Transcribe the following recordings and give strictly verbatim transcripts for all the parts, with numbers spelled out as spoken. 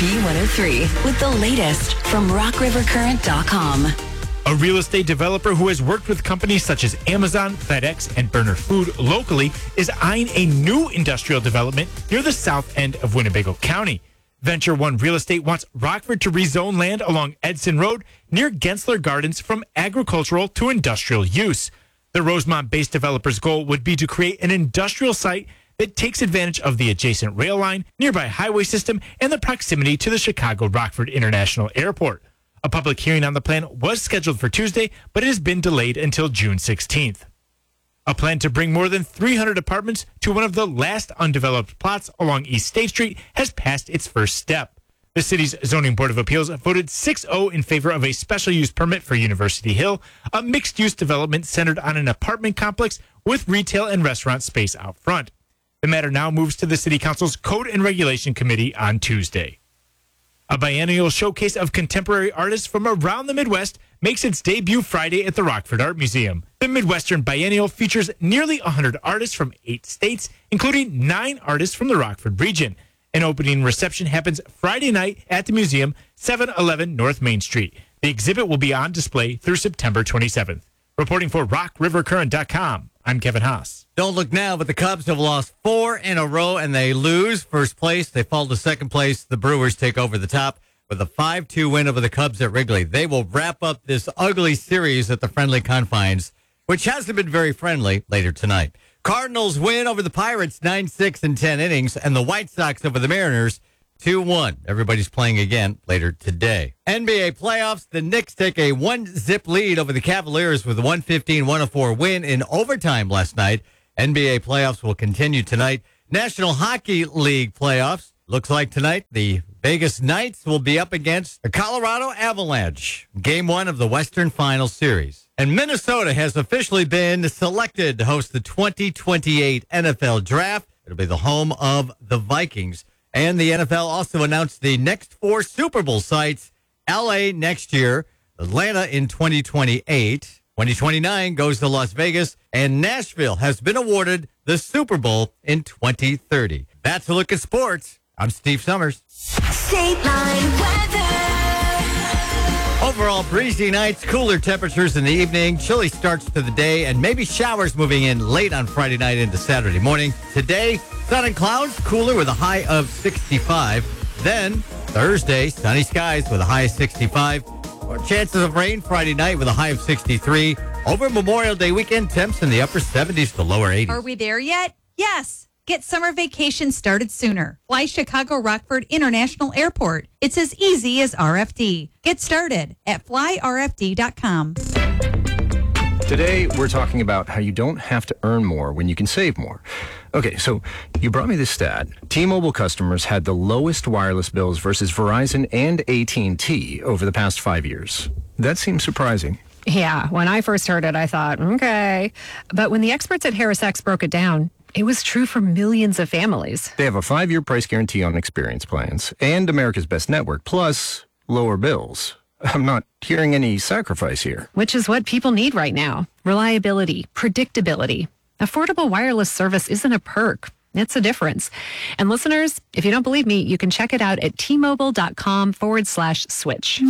B one oh three with the latest from rock river current dot com. A real estate developer who has worked with companies such as Amazon, FedEx, and Bernard Food locally is eyeing a new industrial development near the south end of Winnebago County. Venture One Real Estate wants Rockford to rezone land along Edson Road near Gensler Gardens from agricultural to industrial use. The Rosemont-based developer's goal would be to create an industrial site that takes advantage of the adjacent rail line, nearby highway system, and the proximity to the Chicago Rockford International Airport. A public hearing on the plan was scheduled for Tuesday, but it has been delayed until June sixteenth. A plan to bring more than three hundred apartments to one of the last undeveloped plots along East State Street has passed its first step. The city's Zoning Board of Appeals voted six oh in favor of a special use permit for University Hill, a mixed-use development centered on an apartment complex with retail and restaurant space out front. The matter now moves to the City Council's Code and Regulation Committee on Tuesday. A biennial showcase of contemporary artists from around the Midwest makes its debut Friday at the Rockford Art Museum. The Midwestern Biennial features nearly one hundred artists from eight states, including nine artists from the Rockford region. An opening reception happens Friday night at the museum, seven eleven North Main Street. The exhibit will be on display through September twenty-seventh. Reporting for rock river current dot com, I'm Kevin Haas. Don't look now, but the Cubs have lost four in a row, and they lose first place. They fall to second place. The Brewers take over the top with a five two win over the Cubs at Wrigley. They will wrap up this ugly series at the friendly confines, which hasn't been very friendly, later tonight. Cardinals win over the Pirates nine six in ten innings, and the White Sox over the Mariners two one. Everybody's playing again later today. N B A playoffs, the Knicks take a one-zip lead over the Cavaliers with a one fifteen one oh four win in overtime last night. N B A playoffs will continue tonight. National Hockey League playoffs. Looks like tonight the Vegas Knights will be up against the Colorado Avalanche. Game one of the Western Final Series. And Minnesota has officially been selected to host the twenty twenty-eight N F L Draft. It'll be the home of the Vikings. And the N F L also announced the next four Super Bowl sites. L A next year, Atlanta in twenty twenty-eight. twenty twenty-nine goes to Las Vegas, and Nashville has been awarded the Super Bowl in twenty thirty. That's a look at sports. I'm Steve Summers. State Line weather. Overall, breezy nights, cooler temperatures in the evening, chilly starts to the day, and maybe showers moving in late on Friday night into Saturday morning. Today, sun and clouds, cooler with a high of sixty-five. Then, Thursday, sunny skies with a high of sixty-five. More chances of rain Friday night with a high of sixty-three. Over Memorial Day weekend, temps in the upper seventies to lower eighties. Are we there yet? Yes. Get summer vacation started sooner. Fly Chicago Rockford International Airport. It's as easy as R F D. Get started at fly r f d dot com. Today, we're talking about how you don't have to earn more when you can save more. Okay, so you brought me this stat. T-Mobile customers had the lowest wireless bills versus Verizon and A T and T over the past five years. That seems surprising. Yeah, when I first heard it, I thought, okay. But when the experts at HarrisX broke it down, it was true for millions of families. They have a five-year price guarantee on experience plans and America's Best Network, plus lower bills. I'm not hearing any sacrifice here. Which is what people need right now. Reliability, predictability. Affordable wireless service isn't a perk. It's a difference. And listeners, if you don't believe me, you can check it out at tmobile.com forward slash switch.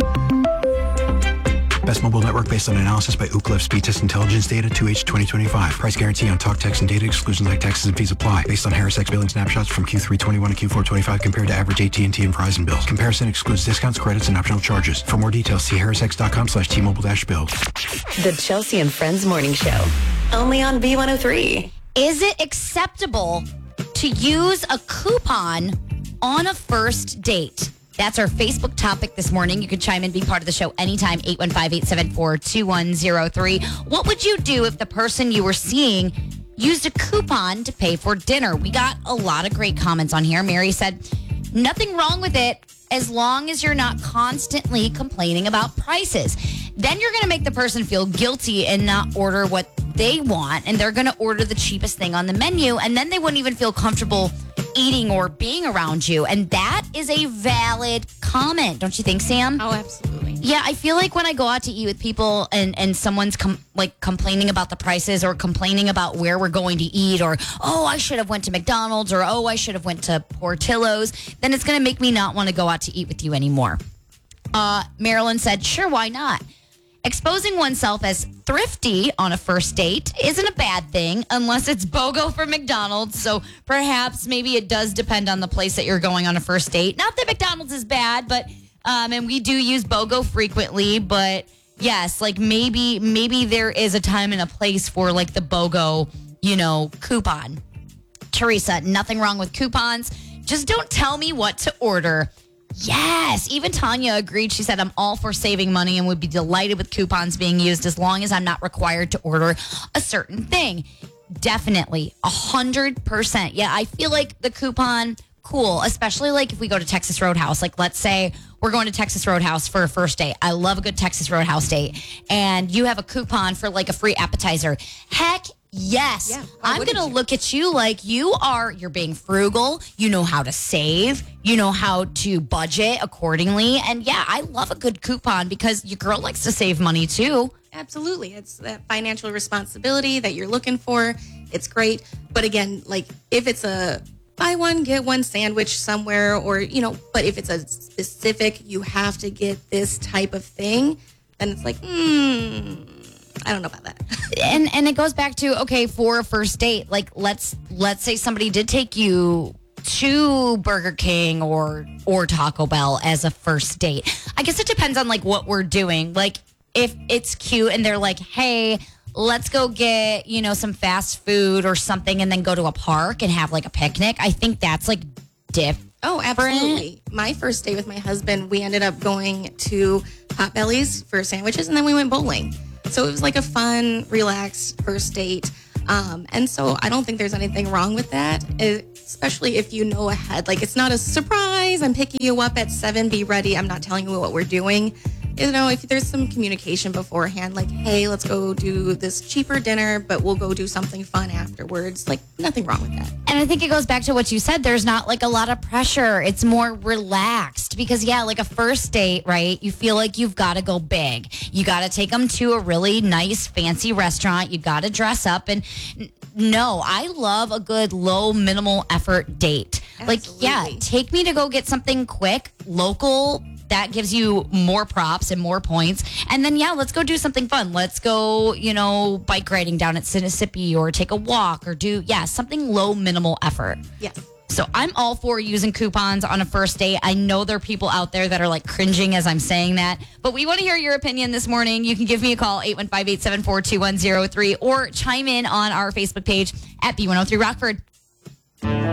Best mobile network based on analysis by Ookla Speed Test Intelligence Data two H twenty twenty-five. Price guarantee on talk, text, and data. Exclusions like taxes and fees apply. Based on HarrisX billing snapshots from Q three twenty-one to Q four twenty-five compared to average A T and T and Verizon bills. Comparison excludes discounts, credits, and optional charges. For more details, see harrisx.com slash T-Mobile dash bill. The Chelsea and Friends Morning Show. Only on B one oh three. Is it acceptable to use a coupon on a first date? That's our Facebook topic this morning. You can chime in, be part of the show anytime, eight one five, eight seven four, two one zero three. What would you do if the person you were seeing used a coupon to pay for dinner? We got a lot of great comments on here. Mary said, nothing wrong with it as long as you're not constantly complaining about prices. Then you're going to make the person feel guilty and not order what they want, and they're going to order the cheapest thing on the menu, and then they wouldn't even feel comfortable eating or being around you. And that is a valid comment. Don't you think, Sam? Oh, absolutely. Yeah, I feel like when I go out to eat with people and, and someone's com- like complaining about the prices or complaining about where we're going to eat or, oh, I should have went to McDonald's or, oh, I should have went to Portillo's, then it's going to make me not want to go out to eat with you anymore. Uh, Marilyn said, sure, why not? Exposing oneself as thrifty on a first date isn't a bad thing unless it's BOGO from McDonald's. So perhaps maybe it does depend on the place that you're going on a first date. Not that McDonald's is bad, but um, and we do use BOGO frequently. But yes, like maybe maybe there is a time and a place for like the BOGO, you know, coupon. Teresa, nothing wrong with coupons. Just don't tell me what to order. Yes, even Tanya agreed. She said, I'm all for saving money and would be delighted with coupons being used as long as I'm not required to order a certain thing. Definitely, one hundred percent. Yeah, I feel like the coupon, cool, especially like if we go to Texas Roadhouse. Like, let's say we're going to Texas Roadhouse for a first date. I love a good Texas Roadhouse date. And you have a coupon for like a free appetizer. Heck yes. Yeah, I'm going to look at you like you are, you're being frugal. You know how to save. You know how to budget accordingly. And yeah, I love a good coupon because your girl likes to save money too. Absolutely. It's that financial responsibility that you're looking for. It's great. But again, like if it's a buy one, get one sandwich somewhere or, you know, but if it's a specific, you have to get this type of thing, then it's like, hmm, I don't know about that. And and it goes back to, okay, for a first date, like let's let's say somebody did take you to Burger King or or Taco Bell as a first date. I guess it depends on like what we're doing. Like if it's cute and they're like, hey, let's go get, you know, some fast food or something and then go to a park and have like a picnic. I think that's like different. Oh, absolutely. My first date with my husband, we ended up going to Potbelly's for sandwiches and then we went bowling. So it was like a fun, relaxed first date. Um, and so I don't think there's anything wrong with that, especially if you know ahead. Like, it's not a surprise. I'm picking you up at seven. Be ready. I'm not telling you what we're doing. You know, if there's some communication beforehand, like, hey, let's go do this cheaper dinner, but we'll go do something fun afterwards. Like, nothing wrong with that. And I think it goes back to what you said. There's not like a lot of pressure. It's more relaxed because, yeah, like a first date, right? You feel like you've got to go big. You got to take them to a really nice, fancy restaurant. You got to dress up. And no, I love a good low, minimal effort date. Absolutely. Like, yeah, take me to go get something quick, local. That gives you more props and more points. And then, yeah, let's go do something fun. Let's go, you know, bike riding down at Mississippi or take a walk or do, yeah, something low, minimal effort. Yes. So I'm all for using coupons on a first date. I know there are people out there that are like cringing as I'm saying that, but we want to hear your opinion this morning. You can give me a call, eight one five, eight seven four, two one zero three, or chime in on our Facebook page at B one oh three Rockford.